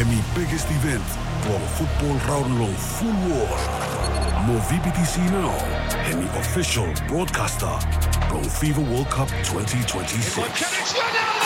Hemi biggest event, tuolla football raudalla full war. Mo VBTC now, Hemi official broadcaster, from FIFA World Cup 2026.